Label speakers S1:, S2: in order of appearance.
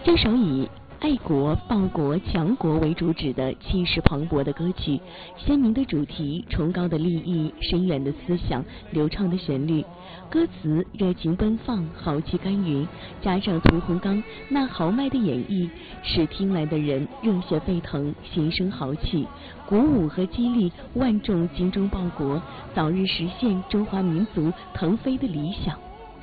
S1: 这首以爱国、报国、强国为主旨的气势磅礴的歌曲，鲜明的主题、崇高的立意、深远的思想、流畅的旋律，歌词热情奔放、豪气干云，加上屠洪刚那豪迈的演绎，使听来的人热血沸腾、心生豪气，鼓舞和激励万众精忠报国，早日实现中华民族腾飞的理想。